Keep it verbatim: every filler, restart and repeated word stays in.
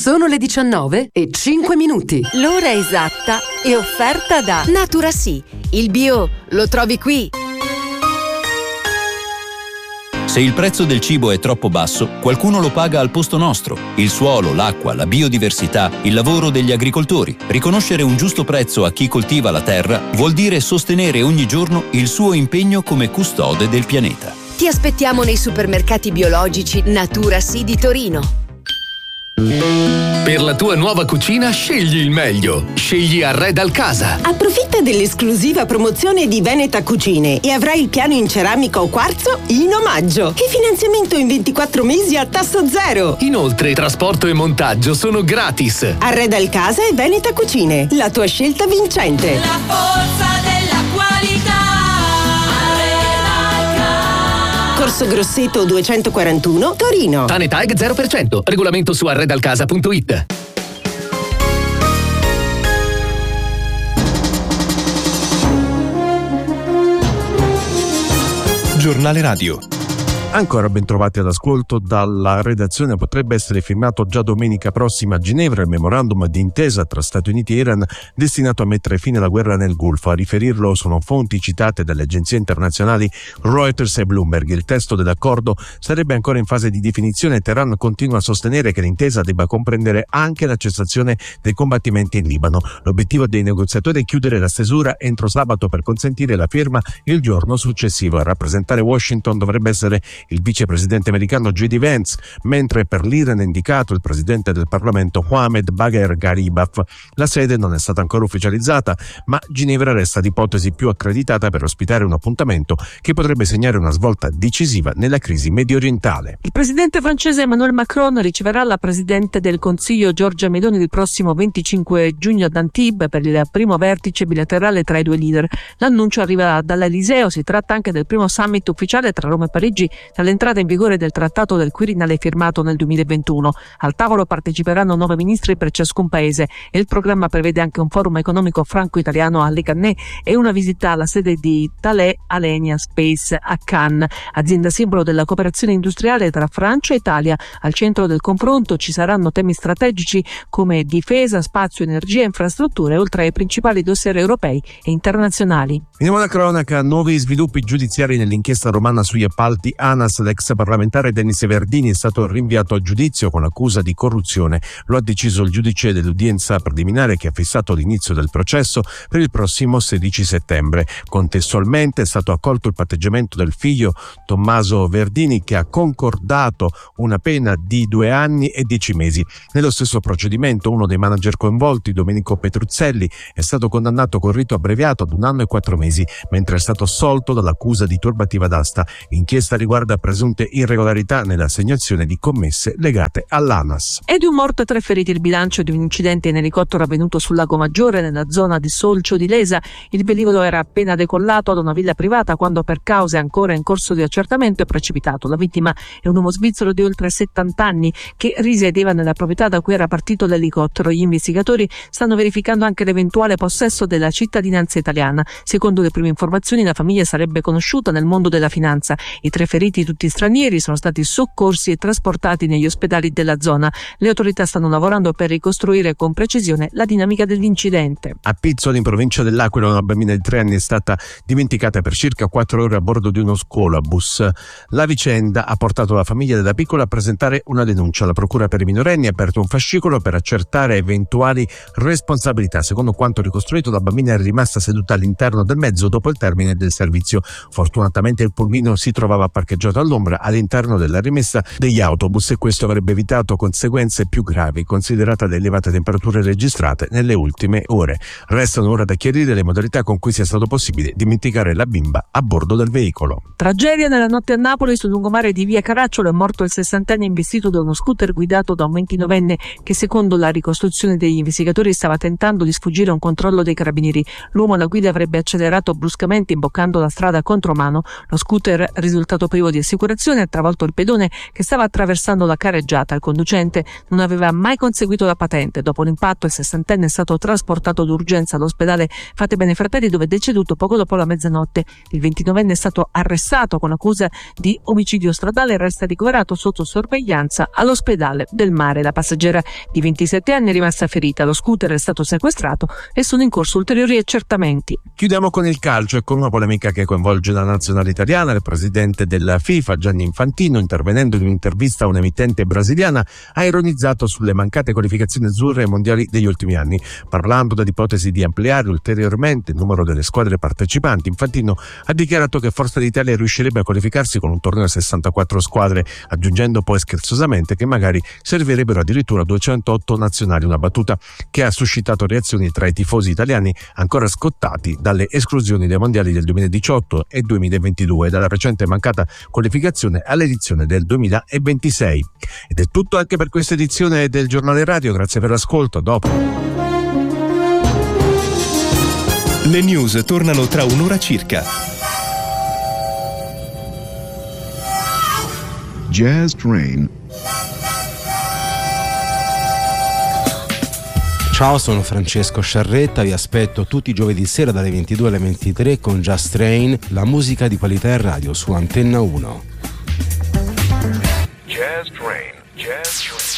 Sono le diciannove e cinque minuti. L'ora esatta è offerta da Naturasì. Il bio lo trovi qui. Se il prezzo del cibo è troppo basso, qualcuno lo paga al posto nostro. Il suolo, l'acqua, la biodiversità, il lavoro degli agricoltori. Riconoscere un giusto prezzo a chi coltiva la terra vuol dire sostenere ogni giorno il suo impegno come custode del pianeta. Ti aspettiamo nei supermercati biologici Naturasì di Torino. Per la tua nuova cucina scegli il meglio. Scegli Arredal Casa. Approfitta dell'esclusiva promozione di Veneta Cucine e avrai il piano in ceramica o quarzo in omaggio e finanziamento in ventiquattro mesi a tasso zero. Inoltre trasporto e montaggio sono gratis. Arredal Casa e Veneta Cucine, la tua scelta vincente. La forza della qualità. Corso Grosseto duecentoquarantuno, Torino. Tanetag zero per cento. Regolamento su arredalcasa punto it. Giornale Radio. Ancora ben trovati all'ascolto dalla redazione. Potrebbe essere firmato già domenica prossima a Ginevra il memorandum di intesa tra Stati Uniti e Iran destinato a mettere fine alla guerra nel Golfo. A riferirlo sono fonti citate dalle agenzie internazionali Reuters e Bloomberg. Il testo dell'accordo sarebbe ancora in fase di definizione e Teheran continua a sostenere che l'intesa debba comprendere anche la cessazione dei combattimenti in Libano. L'obiettivo dei negoziatori è chiudere la stesura entro sabato per consentire la firma il giorno successivo. A rappresentare Washington dovrebbe essere il vicepresidente americano J D Vance, mentre per l'Iran è indicato il presidente del Parlamento Mohammad Bagher Gharibaf. La sede non è stata ancora ufficializzata, ma Ginevra resta l'ipotesi più accreditata per ospitare un appuntamento che potrebbe segnare una svolta decisiva nella crisi mediorientale. Il presidente francese Emmanuel Macron riceverà la presidente del Consiglio Giorgia Meloni il prossimo venticinque giugno ad Antibes per il primo vertice bilaterale tra i due leader. L'annuncio arriva dall'Eliseo, si tratta anche del primo summit ufficiale tra Roma e Parigi dall'entrata in vigore del trattato del Quirinale firmato nel duemilaventuno. Al tavolo parteciperanno nove ministri per ciascun paese e il programma prevede anche un forum economico franco-italiano a Le Cannet e una visita alla sede di Thales Alenia Space a Cannes, azienda simbolo della cooperazione industriale tra Francia e Italia. Al centro del confronto ci saranno temi strategici come difesa, spazio, energia e infrastrutture, oltre ai principali dossier europei e internazionali. Veniamo alla cronaca. Nuovi sviluppi giudiziari nell'inchiesta romana sugli appalti ANAS. L'ex parlamentare Denis Verdini è stato rinviato a giudizio con accusa di corruzione. Lo ha deciso il giudice dell'udienza preliminare che ha fissato l'inizio del processo per il prossimo sedici settembre. Contestualmente è stato accolto il patteggiamento del figlio Tommaso Verdini, che ha concordato una pena di due anni e dieci mesi. Nello stesso procedimento uno dei manager coinvolti, Domenico Petruzzelli, è stato condannato con rito abbreviato ad un anno e quattro mesi, mentre è stato assolto dall'accusa di turbativa d'asta. L'inchiesta riguarda presunte irregolarità nell'assegnazione di commesse legate all'ANAS. È di un morto e tre feriti il bilancio di un incidente in elicottero avvenuto sul Lago Maggiore nella zona di Solcio di Lesa. Il velivolo era appena decollato ad una villa privata quando, per cause ancora in corso di accertamento, è precipitato. La vittima è un uomo svizzero di oltre settanta anni che risiedeva nella proprietà da cui era partito l'elicottero. Gli investigatori stanno verificando anche l'eventuale possesso della cittadinanza italiana. Secondo le prime informazioni la famiglia sarebbe conosciuta nel mondo della finanza. I tre feriti, tutti stranieri, sono stati soccorsi e trasportati negli ospedali della zona. Le autorità stanno lavorando per ricostruire con precisione la dinamica dell'incidente. A Pizzoli, in provincia dell'Aquila, una bambina di tre anni è stata dimenticata per circa quattro ore a bordo di uno scolabus. La vicenda ha portato la famiglia della piccola a presentare una denuncia. La procura per i minorenni ha aperto un fascicolo per accertare eventuali responsabilità. Secondo quanto ricostruito, la bambina è rimasta seduta all'interno del mezzo dopo il termine del servizio. Fortunatamente il pulmino si trovava parcheggiato all'ombra all'interno della rimessa degli autobus e questo avrebbe evitato conseguenze più gravi, considerata le elevate temperature registrate nelle ultime ore. Restano ora da chiarire le modalità con cui sia stato possibile dimenticare la bimba a bordo del veicolo. Tragedia nella notte a Napoli. Sul lungomare di via Caracciolo è morto il sessantenne investito da uno scooter guidato da un ventinovenne che, secondo la ricostruzione degli investigatori, stava tentando di sfuggire a un controllo dei carabinieri. L'uomo alla guida avrebbe accelerato bruscamente imboccando la strada contromano. Lo scooter, risultato privo di di assicurazione ha travolto il pedone che stava attraversando la carreggiata. Il conducente non aveva mai conseguito la patente. Dopo l'impatto il sessantenne è stato trasportato d'urgenza all'ospedale Fate Bene Fratelli, dove è deceduto poco dopo la mezzanotte. Il ventinovenne è stato arrestato con accusa di omicidio stradale e resta ricoverato sotto sorveglianza all'ospedale del Mare. La passeggera di ventisette anni è rimasta ferita, lo scooter è stato sequestrato e sono in corso ulteriori accertamenti. Chiudiamo con il calcio e con una polemica che coinvolge la nazionale italiana. Il presidente della FIFA, Gianni Infantino, intervenendo in un'intervista a un'emittente brasiliana, ha ironizzato sulle mancate qualificazioni azzurre ai mondiali degli ultimi anni. Parlando dell'ipotesi di ampliare ulteriormente il numero delle squadre partecipanti, Infantino ha dichiarato che Forza l'Italia riuscirebbe a qualificarsi con un torneo a sessantaquattro squadre, aggiungendo poi scherzosamente che magari servirebbero addirittura duecentotto nazionali, una battuta che ha suscitato reazioni tra i tifosi italiani ancora scottati dalle esclusioni dei mondiali del duemiladiciotto e duemilaventidue e dalla recente mancata qualificazione all'edizione del duemilaventisei. Ed è tutto anche per questa edizione del Giornale Radio, grazie per l'ascolto, a dopo. Le news tornano tra un'ora circa. Jazz Train. Ciao, sono Francesco Sciarretta, vi aspetto tutti i giovedì sera dalle ventidue alle ventitré con Jazz Train, la musica di qualità in radio su Antenna uno. Jazz Train, Jazz Train.